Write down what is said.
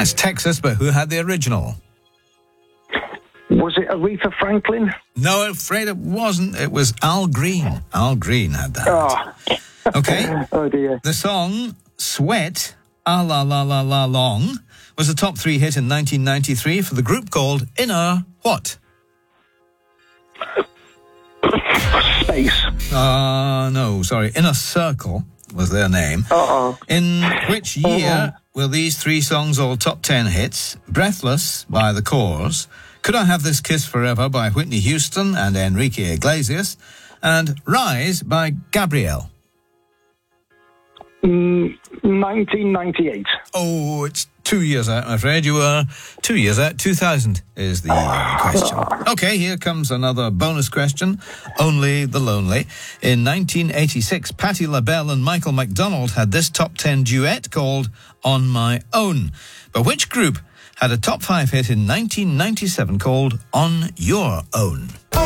That's Texas, but who had the original? Was it Aretha Franklin? No, I'm afraid it wasn't. It was Al Green. Al Green had that. Oh. Okay. Oh, dear. The song Sweat, A La La La La Long, was a top 3 hit in 1993 for the group called Inner what? Space. No, sorry. Inner Circle was their name. Uh-oh. In which year were these 3 songs all top 10 hits? Breathless by The Corrs, Could I Have This Kiss Forever by Whitney Houston and Enrique Iglesias, and Rise by Gabrielle. 1998. Oh, it's 2 years out, I'm afraid. You were 2 years out. 2000 is the question. Okay, here comes another bonus question. Only the Lonely. In 1986, Patti LaBelle and Michael McDonald had this top 10 duet called On My Own. But which group had a top 5 hit in 1997 called On Your Own?